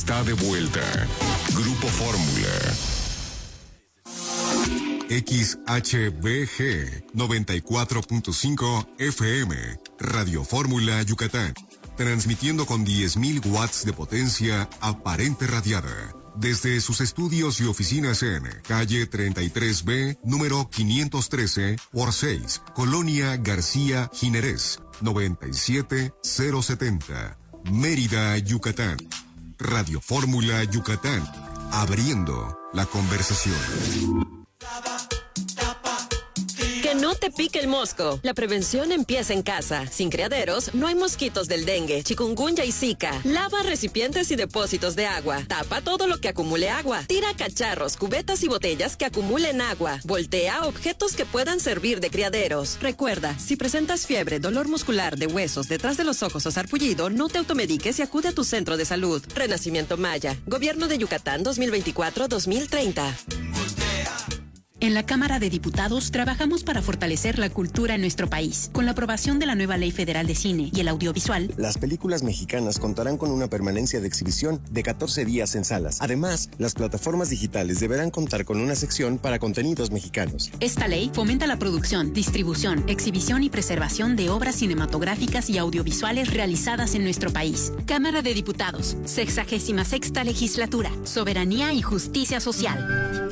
Está de vuelta. Grupo Fórmula. XHBG 94.5 FM. Radio Fórmula Yucatán. Transmitiendo con 10.000 watts de potencia aparente radiada. Desde sus estudios y oficinas en calle 33B, número 513 por 6, Colonia García Jiménez, 97070, Mérida, Yucatán. Radio Fórmula Yucatán, abriendo la conversación. Que no te pique el mosco. La prevención empieza en casa. Sin criaderos, no hay mosquitos del dengue, chikungunya y zika. Lava recipientes y depósitos de agua. Tapa todo lo que acumule agua. Tira cacharros, cubetas y botellas que acumulen agua. Voltea objetos que puedan servir de criaderos. Recuerda, si presentas fiebre, dolor muscular de huesos, detrás de los ojos o sarpullido, no te automediques y acude a tu centro de salud. Renacimiento Maya. Gobierno de Yucatán 2024-2030. En la Cámara de Diputados trabajamos para fortalecer la cultura en nuestro país. Con la aprobación de la nueva Ley Federal de Cine y el Audiovisual, las películas mexicanas contarán con una permanencia de exhibición de 14 días en salas. Además, las plataformas digitales deberán contar con una sección para contenidos mexicanos. Esta ley fomenta la producción, distribución, exhibición y preservación de obras cinematográficas y audiovisuales realizadas en nuestro país. Cámara de Diputados, 66ª Legislatura, Soberanía y Justicia Social.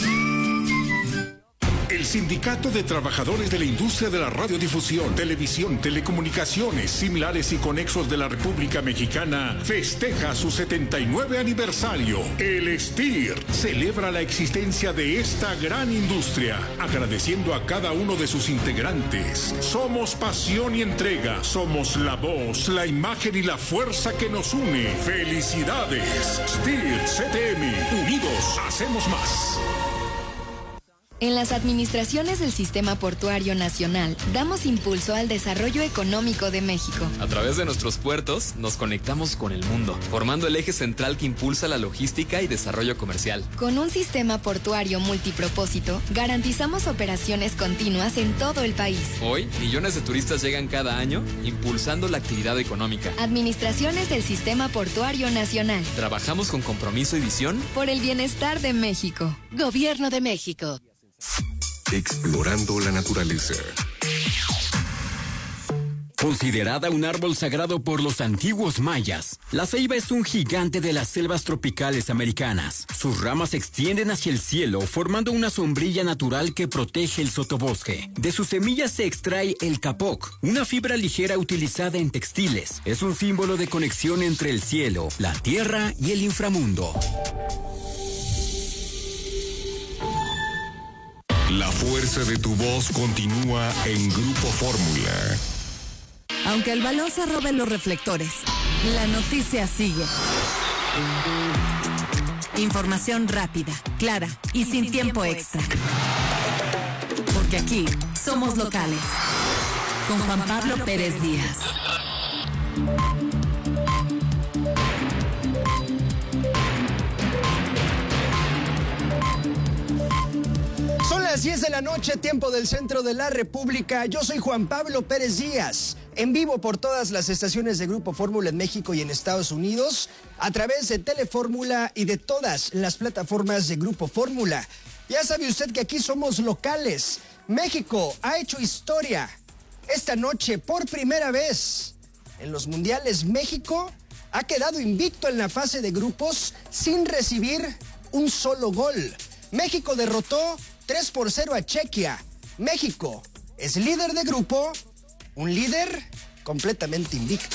El Sindicato de Trabajadores de la Industria de la Radiodifusión, Televisión, Telecomunicaciones, Similares y Conexos de la República Mexicana festeja su 79 aniversario. El STIR celebra la existencia de esta gran industria, agradeciendo a cada uno de sus integrantes. Somos pasión y entrega, somos la voz, la imagen y la fuerza que nos une. ¡Felicidades! STIR CTM, unidos hacemos más. En las administraciones del Sistema Portuario Nacional, damos impulso al desarrollo económico de México. A través de nuestros puertos, nos conectamos con el mundo, formando el eje central que impulsa la logística y desarrollo comercial. Con un sistema portuario multipropósito, garantizamos operaciones continuas en todo el país. Hoy, millones de turistas llegan cada año, impulsando la actividad económica. Administraciones del Sistema Portuario Nacional. Trabajamos con compromiso y visión por el bienestar de México. Gobierno de México. Explorando la naturaleza. Considerada un árbol sagrado por los antiguos mayas, la ceiba es un gigante de las selvas tropicales americanas. Sus ramas se extienden hacia el cielo, formando una sombrilla natural que protege el sotobosque. De sus semillas se extrae el capoc, una fibra ligera utilizada en textiles. Es un símbolo de conexión entre el cielo, la tierra y el inframundo. La fuerza de tu voz continúa en Grupo Fórmula. Aunque el balón se robe los reflectores, la noticia sigue. Información rápida, clara y sin tiempo extra. Porque aquí somos locales. Con Juan Pablo Pérez Díaz. Son las 10 de la noche, tiempo del centro de la República. Yo soy Juan Pablo Pérez Díaz, en vivo por todas las estaciones de Grupo Fórmula en México y en Estados Unidos, a través de Telefórmula y de todas las plataformas de Grupo Fórmula. Ya sabe usted que aquí somos locales. México ha hecho historia. Esta noche, por primera vez, en los mundiales, México ha quedado invicto en la fase de grupos sin recibir un solo gol. México derrotó 3-0 a Chequia. México es líder de grupo, un líder completamente invicto.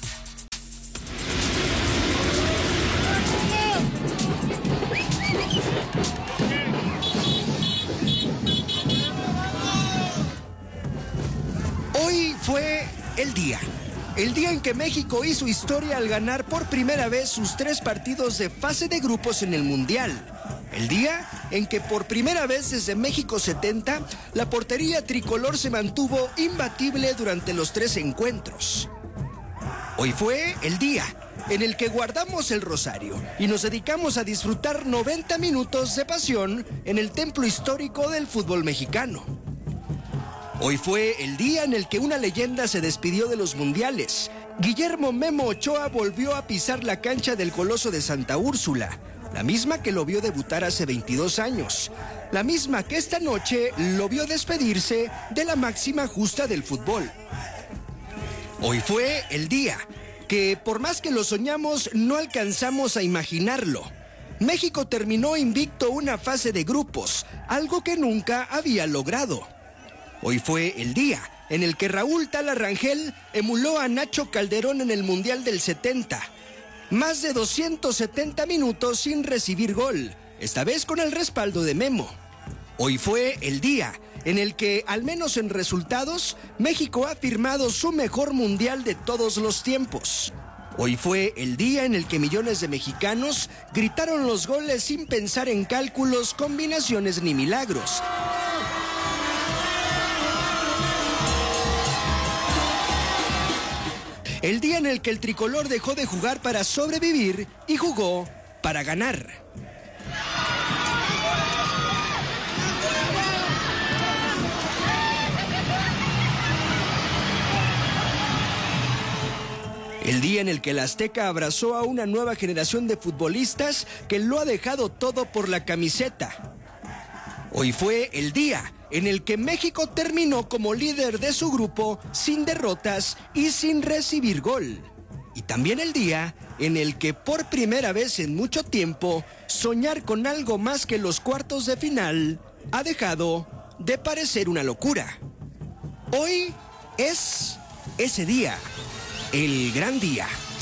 Hoy fue el día en que México hizo historia al ganar por primera vez sus 3 partidos de fase de grupos en el Mundial. El día en que por primera vez desde México 70, la portería tricolor se mantuvo imbatible durante los 3 encuentros. Hoy fue el día en el que guardamos el rosario y nos dedicamos a disfrutar 90 minutos de pasión en el templo histórico del fútbol mexicano. Hoy fue el día en el que una leyenda se despidió de los mundiales Guillermo Memo Ochoa volvió a pisar la cancha del Coloso de Santa Úrsula, la misma que lo vio debutar hace 22 años, la misma que esta noche lo vio despedirse de la máxima justa del fútbol. Hoy fue el día que, por más que lo soñamos, no alcanzamos a imaginarlo. México terminó invicto una fase de grupos, algo que nunca había logrado. Hoy fue el día en el que Raúl Tala Rangel emuló a Nacho Calderón en el Mundial del 70. Más de 270 minutos sin recibir gol, esta vez con el respaldo de Memo. Hoy fue el día en el que, al menos en resultados, México ha firmado su mejor mundial de todos los tiempos. Hoy fue el día en el que millones de mexicanos gritaron los goles sin pensar en cálculos, combinaciones ni milagros. El día en el que el tricolor dejó de jugar para sobrevivir y jugó para ganar. El día en el que el Azteca abrazó a una nueva generación de futbolistas que lo ha dejado todo por la camiseta. Hoy fue el día en el que México terminó como líder de su grupo sin derrotas y sin recibir gol. Y también el día en el que por primera vez en mucho tiempo soñar con algo más que los cuartos de final ha dejado de parecer una locura. Hoy es ese día, el gran día.